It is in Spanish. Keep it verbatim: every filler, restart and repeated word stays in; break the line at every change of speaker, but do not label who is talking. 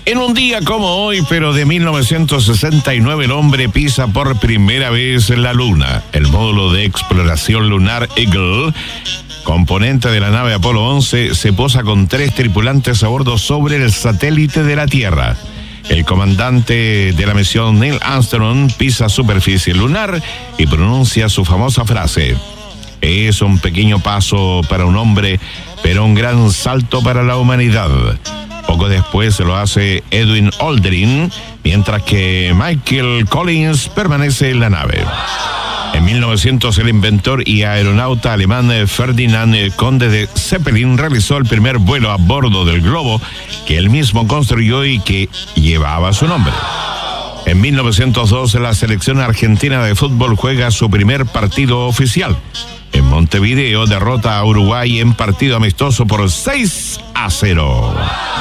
En un día como hoy, pero de mil novecientos sesenta y nueve, el hombre pisa por primera vez en la Luna. El módulo de exploración lunar Eagle, componente de la nave Apolo once, se posa con tres tripulantes a bordo sobre el satélite de la Tierra. El comandante de la misión, Neil Armstrong, pisa superficie lunar y pronuncia su famosa frase: es un pequeño paso para un hombre, pero un gran salto para la humanidad. Poco después se lo hace Edwin Aldrin, mientras que Michael Collins permanece en la nave. En mil novecientos, el inventor y aeronauta alemán Ferdinand Conde de Zeppelin realizó el primer vuelo a bordo del globo que él mismo construyó y que llevaba su nombre. En mil novecientos dos, la selección argentina de fútbol juega su primer partido oficial. En Montevideo derrota a Uruguay en partido amistoso por seis a cero.